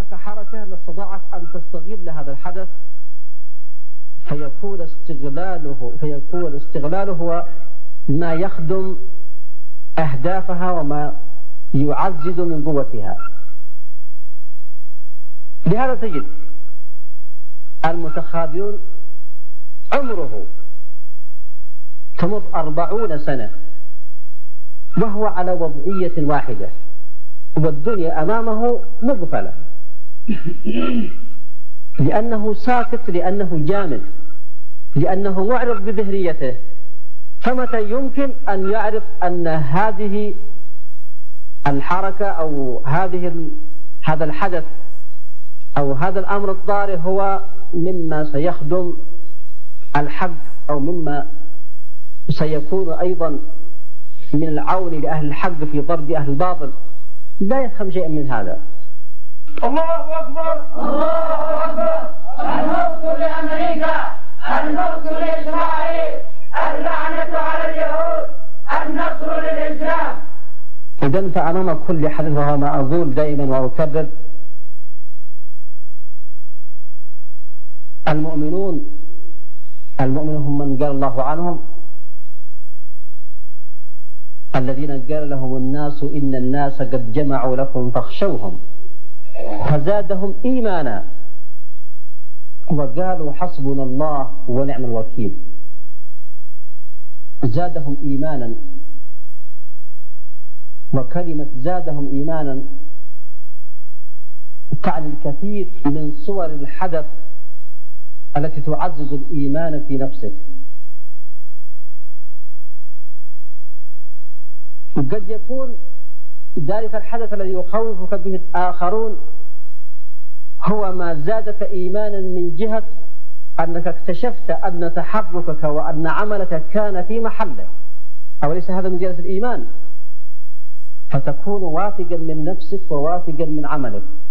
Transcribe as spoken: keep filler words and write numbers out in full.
هناك حركة استطاعت أن تستغل هذا الحدث فيكون استغلاله فيكون استغلاله هو ما يخدم أهدافها وما يعزز من قوتها. لهذا تجد المتخابرون عمره تمر أربعون سنة وهو على وضعية واحدة والدنيا أمامه مغفلة، لأنه ساكت، لأنه جامد، لأنه معرض بذهنيته. فمتى يمكن أن يعرف أن هذه الحركة أو هذه هذا الحدث أو هذا الأمر الطارئ هو مما سيخدم الحق أو مما سيكون أيضا من العون لأهل الحق في ضرب أهل الباطل، لا يفهم شيئا من هذا. الله أكبر الله أكبر. النصر لأمريكا، النصر لإسرائيل، اللعنة على اليهود، النصر للإسلام. إذن فأمام كل حدث، وهو ما أقول دائما وأكرر، المؤمنون المؤمنون هم من قال الله عنهم الذين قال لهم الناس إن الناس قد جمعوا لكم فاخشوهم فزادهم إيمانا وقالوا حسبنا الله ونعم الوكيل. زادهم إيمانا، وكلمة زادهم إيمانا تعني الكثير من صور الحدث التي تعزز الإيمان في نفسك. وقد يكون ذلك الحدث الذي يخوفك به الآخرون هو ما زادك إيمانا من جهة أنك اكتشفت أن تحركك وأن عملك كان في محله، أوليس هذا من زيادة الإيمان؟ فتكون واثقا من نفسك وواثقا من عملك.